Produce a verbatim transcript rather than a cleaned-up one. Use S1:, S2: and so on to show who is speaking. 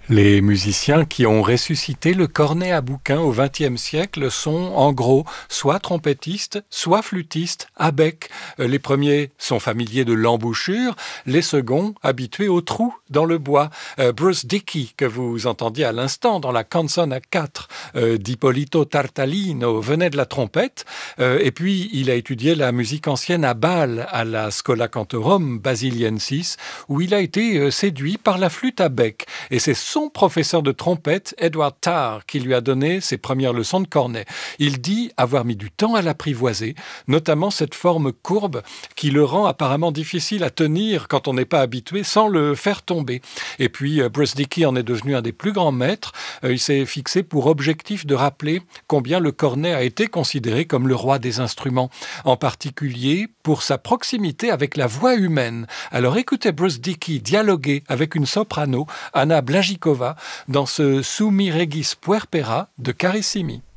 S1: Les musiciens qui ont ressuscité le cornet à bouquin au vingtième siècle sont, en gros, soit trompettistes, soit flûtistes à bec. Les premiers sont familiers de l'embouchure, les seconds habitués au trou dans le bois. Euh, Bruce Dickey, que vous entendiez à l'instant dans la canzone à quatre euh, d'Ippolito Tartalino, venait de la trompette. Euh, et puis, il a étudié la musique ancienne à Bâle, à la Schola Cantorum Basiliensis, où il a été euh, séduit par la flûte à bec. Et c'est son professeur de trompette, Edward Tarr, qui lui a donné ses premières leçons de cornet. Il dit avoir mis du temps à l'apprivoiser, notamment cette forme courbe qui le rend apparemment difficile à tenir quand on n'est pas habitué sans le faire tomber. Et puis, Bruce Dickey en est devenu un des plus grands maîtres. Il s'est fixé pour objectif de rappeler combien le cornet a été considéré comme le roi des instruments, en particulier pour sa proximité avec la voix humaine. Alors écoutez Bruce Dickey dialoguer avec une soprano, Anna Blajikova, dans ce Sumi Regis Puerpera de Carissimi.